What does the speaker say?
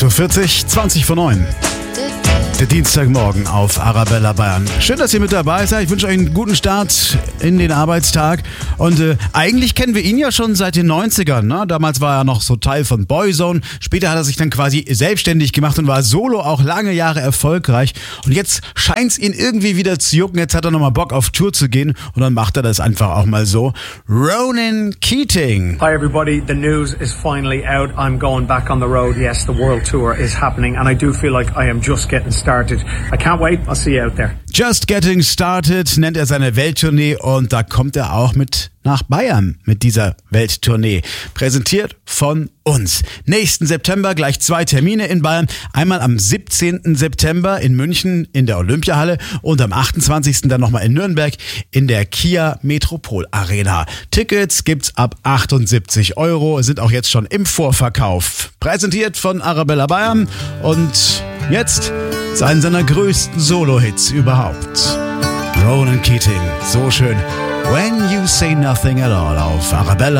8.40 Uhr, 20 vor 9. Der Dienstagmorgen auf Arabella Bayern. Schön, dass ihr mit dabei seid. Ich wünsche euch einen guten Start in den Arbeitstag. Und eigentlich kennen wir ihn ja schon seit den 90ern. Ne? Damals war er noch so Teil von Boyzone. Später hat er sich dann quasi selbstständig gemacht und war solo auch lange Jahre erfolgreich. Und jetzt scheint es ihn irgendwie wieder zu jucken. Jetzt hat er nochmal Bock auf Tour zu gehen. Und dann macht er das einfach auch mal so. Ronan Keating. Hi everybody, the news is finally out. I'm going back on the road. Yes, the world tour is happening and I do feel like I am just getting started. I can't wait. I'll see you out there. Just Getting Started nennt er seine Welttournee und da kommt er auch mit nach Bayern mit dieser Welttournee. Präsentiert von uns. Nächsten September gleich 2 Termine in Bayern. Einmal am 17. September in München in der Olympiahalle und am 28. dann nochmal in Nürnberg in der Kia Metropol Arena. Tickets gibt's ab 78 €, sind auch jetzt schon im Vorverkauf. Präsentiert von Arabella Bayern und jetzt ist einer seiner größten Solo-Hits überhaupt. Ronan Keating, so schön. When You Say Nothing at All auf Arabella.